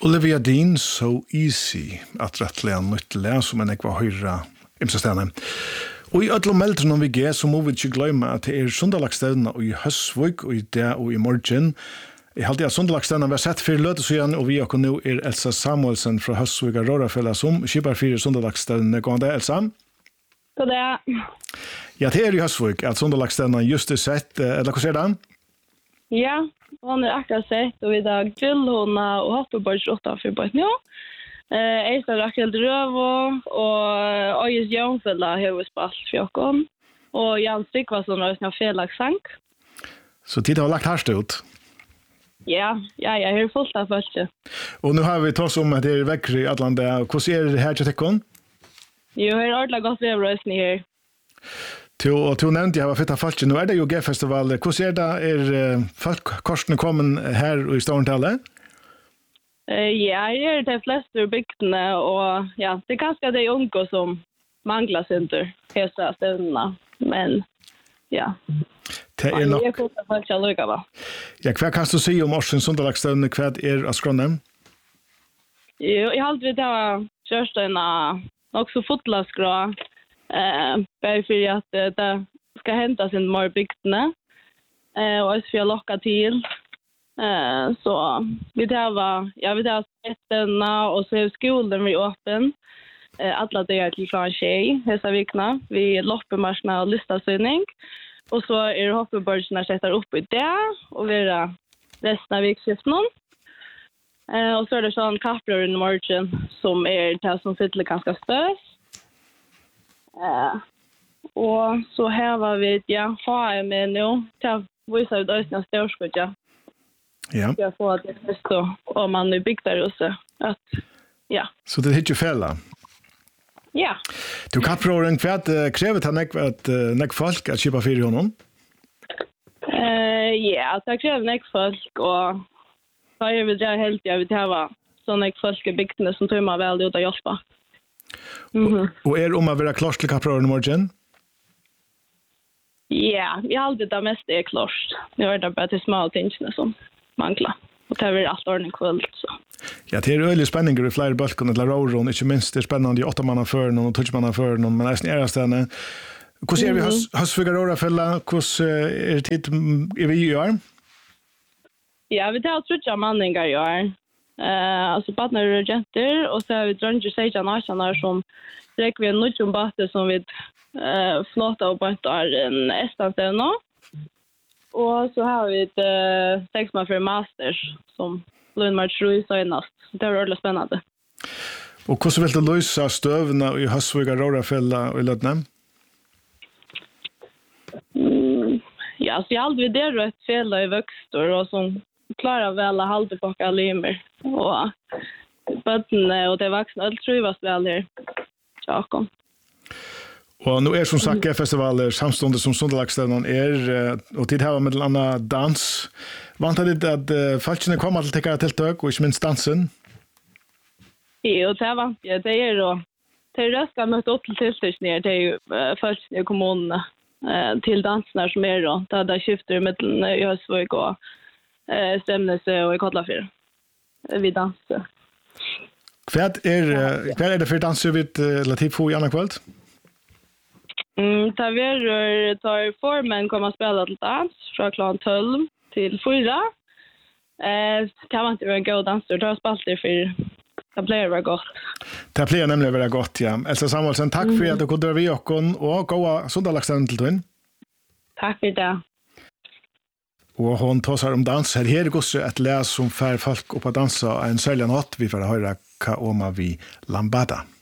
Olivia Dean, So Easy, at rettelig nytt le, som en ekva høyra imsastene. Og i ødel og meldren om vi går, så må vi ikke glemme at det sundalagsstevna i Høsvøk, og i det og i morgen. Jeg halte at sundalagsstevna var sett for løtes igjen, og vi og nå Elsa Samuelsen fra Høsvøk og Rårafella som skipper for sundalagsstevna. God dag, Elsa. God dag. Ja, det i Høsvøk at sundalagsstevna just sett, eller hva ser det? Ja, hon akkurat sett, og vi da grillhånda og hoppebord 8 for bort nå. Eisa Rakel Drøvo og Øyes Jønfella har vi spalt fjokken. Og Jan Stikvason har en felagsang. Så tid har lagt hardt ut? Ja, jeg har fullt av første. Og nå har vi tås om at det vekker i Atlantet. Hvordan det her til tekken? Jo, jeg har ordentlig godt vevrøsning her. Og du nevnte jeg var fitt av falsk. Nå det jo G-festival. Hvordan det? Folkkorsene kommet her i Storntallet? Ja, jeg de fleste ur bygdene, og ja, det ganske de unge som mangler synder, hesa stedene, men ja. Det nok... Jeg får det faktisk allukka, va? Ja, hva kan du si om Årsens Sundalagsstevne, hva av skrånen? Jo, jeg halte vi da kjørstøyna nok så fotla skrå, bare for at det skal hente sin mer bygdene, og også for å lokke til. Så vi tar stedene, og så er skolen vi åpen. Alla dagar till klockan 6 hela veckan. Vi loppemarscherna och listasynning. Och så är hoppebörserna sätter upp i det och vi är resten av vikskiften. Och så är det sån kapprör i morgon som är det som sitter ganska stös. Och så här var vi har med nu. Ta visa ut ösna störskudja. Ja. Jag får det förstå om man nu bygger huset att ja. Så det heter ju fälla. Ja. Du kapprøren kvært krevet han at nek folk at kjøpe fyrir honom? Ja, det krever nek folk, og da er vi der helt, jeg vil ha sånne nek folk i bygdene som tror meg veldig ut av hjelpa. Og om å være klart til kapprøren i morgen? Ja, jeg har alltid det meste klart. Nå det bare til små tingene som mangler. Og det er alt ordentlig kveld, så. Ja, det øyelig spenninger i flere bølkene til Råron, ikke minst det spännande i 8 manna før noen og 12 manna før noen, men det er stedene. Hvordan vi Høsvøk og Rårafella? Hvordan tid vi i år? Ja, vi tar 30 manninger i år. Altså badner og jenter, og så har vi drønger 16 nasjoner som rekker vi en nødvendig bate som vi flåter og bønter en estandsted nå. Og så har vi 6 mann for masters som Lundmark Rui søgnast. Det var ordentlig spennende. Og hvordan vil du løse støvene i Høsvøk og Rårafella og i Lødne? Ja, så jeg har aldri det et fjell i vøkstor, og som klarer vel å halde på alle limer. Og bøttene og de voksne, alt trivas vel her. Tjakom. Og nå som sagt G-festivaler samstående som Sundalagsstevnen og tid her med en annen dans. Vant det at falskene kommer til å tekke tiltøk, og ikke minst dansen? Jo, det vant jeg. Det jo det røska møtt opp til tiltøkene til falskene i kommunene til dansene som da det skifter mellom i Høsvøk og Strømnese og i Kodlafyr. Vi danser. Hva det for danser vi Latifo i annen kveld? Tar formen kommer att spela till dans från klockan 12 till 4. Det var inte en god dansare. Det har spalt det för det blir vara gott. Det blir nämligen vara gott, ja. Elsa Samuelsen, tack för att du kunde vara med och goda Sundalagsstevnen till din. Tack för det. Og hon tåsar om dans. Her er også et les som fær folk opp å dansa en særlig natt. Vi får høre hva om vi lambada.